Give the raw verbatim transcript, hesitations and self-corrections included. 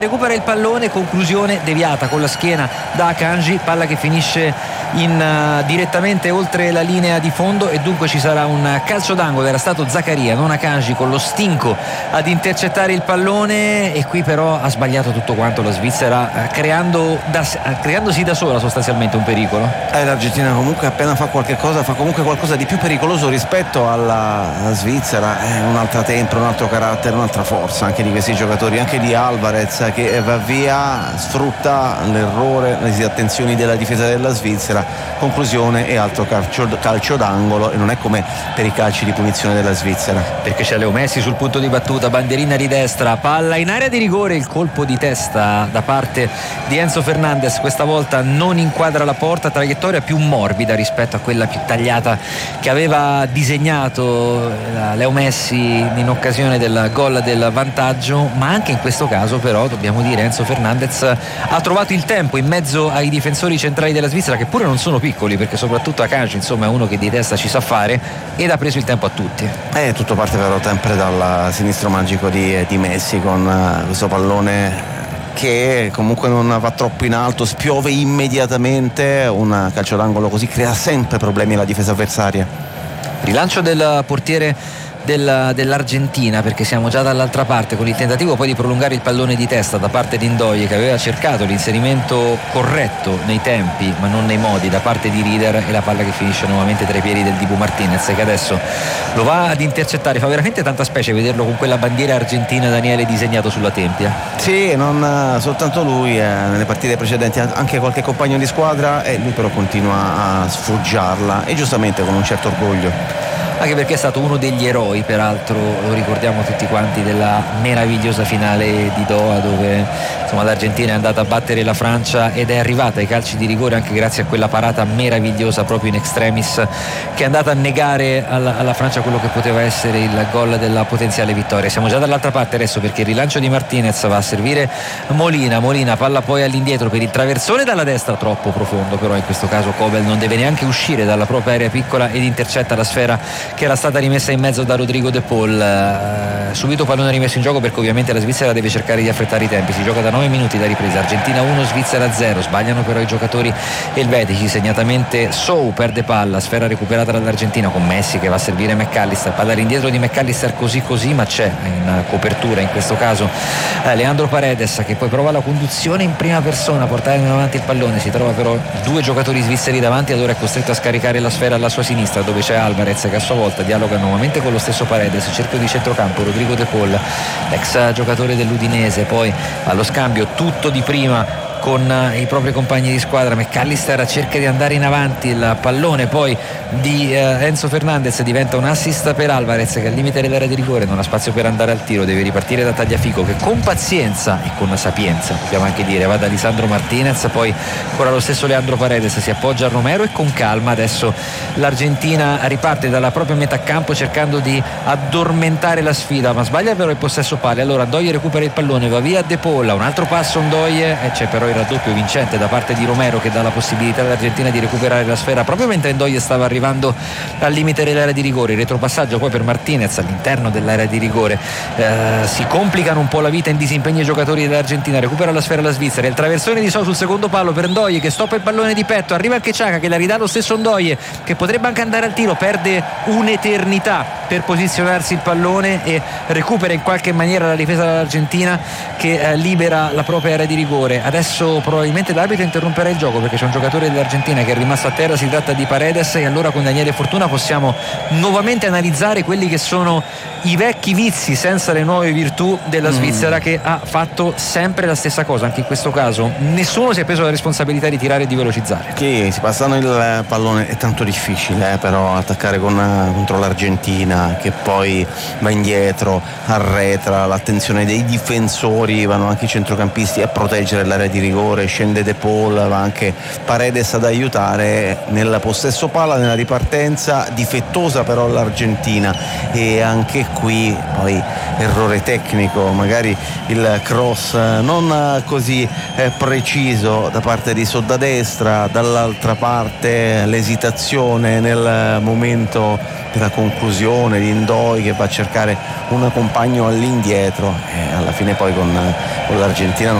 recupera il pallone, conclusione deviata con la schiena da Akanji, palla che finisce in, uh, direttamente oltre la linea di fondo e dunque ci sarà un calcio d'angolo. Era stato Zaccaria, non Akanji, con lo stinco ad intercettare il pallone, e qui però ha sbagliato tutto quanto la Svizzera, uh, creando da, uh, creandosi da sola sostanzialmente un pericolo. Eh, L'Argentina comunque appena fa qualche cosa fa comunque qualcosa di più pericoloso rispetto alla, alla Svizzera. È un'altra tempra, un altro carattere, un'altra forza anche di questi giocatori, anche di Alvarez, che va via, sfrutta l'errore, le disattenzioni della difesa della Svizzera, conclusione e altro calcio, calcio d'angolo, e non è come per i calci di punizione della Svizzera, perché c'è Leo Messi sul punto di battuta, bandierina di destra, palla in area di rigore, il colpo di testa da parte di Enzo Fernandez questa volta non inquadra la porta, traiettoria più morbida rispetto a quella più tagliata che aveva disegnato Leo Messi in occasione del gol del vantaggio, ma anche in questo caso però dobbiamo dire Enzo Fernandez ha trovato il tempo in mezzo ai difensori centrali della Svizzera, che pure non sono piccoli, perché soprattutto Akanji insomma è uno che di testa ci sa fare, ed ha preso il tempo a tutti. Eh, tutto parte però sempre dal sinistro magico di, di Messi, con uh, questo pallone che comunque non va troppo in alto, spiove immediatamente. Un calcio d'angolo così crea sempre problemi alla difesa avversaria. Rilancio del portiere Del, dell'Argentina, perché siamo già dall'altra parte, con il tentativo poi di prolungare il pallone di testa da parte di Ndoye, che aveva cercato l'inserimento corretto nei tempi ma non nei modi da parte di Rieder, e la palla che finisce nuovamente tra i piedi del Dibu Martinez, che adesso lo va ad intercettare. Fa veramente tanta specie vederlo con quella bandiera argentina, Daniele, disegnato sulla tempia. Sì, non soltanto lui, eh, nelle partite precedenti anche qualche compagno di squadra, e lui però continua a sfoggiarla, e giustamente con un certo orgoglio, anche perché è stato uno degli eroi, peraltro lo ricordiamo tutti quanti, della meravigliosa finale di Doha, dove insomma l'Argentina è andata a battere la Francia ed è arrivata ai calci di rigore anche grazie a quella parata meravigliosa proprio in extremis, che è andata a negare alla, alla Francia quello che poteva essere il gol della potenziale vittoria. Siamo già dall'altra parte adesso, perché il rilancio di Martinez va a servire Molina Molina palla poi all'indietro per il traversone dalla destra, troppo profondo, però in questo caso Kobel non deve neanche uscire dalla propria area piccola ed intercetta la sfera che era stata rimessa in mezzo da Rodrigo De Paul. Uh, subito pallone rimesso in gioco, perché ovviamente la Svizzera deve cercare di affrettare i tempi. Si gioca da nove minuti da ripresa, Argentina uno, Svizzera zero. Sbagliano però i giocatori elvetici, segnatamente Sou perde palla, sfera recuperata dall'Argentina con Messi che va a servire McAllister, palla all'indietro di McAllister così così, ma c'è in copertura in questo caso eh, Leandro Paredes, che poi prova la conduzione in prima persona, portare in avanti il pallone, si trova però due giocatori svizzeri davanti, allora è costretto a scaricare la sfera alla sua sinistra, dove c'è Alvarez, che a sua volta dialoga nuovamente con lo stesso Paredes, cerchio di centrocampo Rodrigo De Paul, ex giocatore dell'Udinese, poi allo scambio tutto di prima con i propri compagni di squadra. McAllister cerca di andare in avanti, il pallone poi di eh, Enzo Fernandez diventa un assist per Alvarez, che al limite dell'area di rigore non ha spazio per andare al tiro, deve ripartire da Tagliafico, che con pazienza e con sapienza, dobbiamo anche dire, va da Lisandro Martinez, poi ancora lo stesso Leandro Paredes si appoggia a Romero, e con calma adesso l'Argentina riparte dalla propria metà campo cercando di addormentare la sfida, ma sbaglia però il possesso palla. Allora Ndoye recupera il pallone, va via De Paul, un altro passo Ndoye, e c'è però il raddoppio vincente da parte di Romero, che dà la possibilità all'Argentina di recuperare la sfera proprio mentre Ndoye stava arrivando al limite dell'area di rigore. Il retropassaggio poi per Martinez all'interno dell'area di rigore, eh, si complicano un po' la vita in disimpegno i giocatori dell'Argentina, recupera la sfera la Svizzera, il traversone di So sul secondo palo per Ndoye, che stoppa il pallone di petto, arriva anche Xhaka che la ridà lo stesso Ndoye, che potrebbe anche andare al tiro, perde un'eternità per posizionarsi il pallone e recupera in qualche maniera la difesa dell'Argentina, che eh, libera la propria area di rigore. Adesso probabilmente l'arbitro interromperà il gioco, perché c'è un giocatore dell'Argentina che è rimasto a terra, si tratta di Paredes, e allora con Daniele Fortuna possiamo nuovamente analizzare quelli che sono i vecchi vizi senza le nuove virtù della Svizzera, mm. che ha fatto sempre la stessa cosa. Anche in questo caso nessuno si è preso la responsabilità di tirare e di velocizzare. Sì, si passano il pallone, è tanto difficile eh, però attaccare con, contro l'Argentina, che poi va indietro, arretra, l'attenzione dei difensori, vanno anche i centrocampisti a proteggere l'area di rigore. rigore, scende De Paul, va anche Paredes ad aiutare nel possesso palla, nella ripartenza difettosa però l'Argentina, e anche qui poi errore tecnico, magari il cross non così preciso da parte di Sodda destra, dall'altra parte l'esitazione nel momento della conclusione di Indoi che va a cercare un compagno all'indietro, e alla fine poi con, con l'Argentina